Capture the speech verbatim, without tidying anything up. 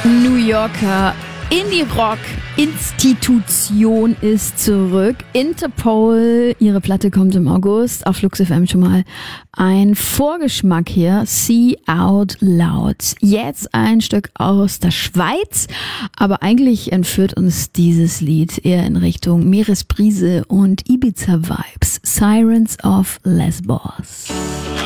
New Yorker Indie-Rock-Institution ist zurück. Interpol, ihre Platte kommt im August. Auf Flux F M schon mal ein Vorgeschmack hier. See Out Loud. Jetzt ein Stück aus der Schweiz. Aber eigentlich entführt uns dieses Lied eher in Richtung Meeresbrise und Ibiza-Vibes. Sirens of Lesbos.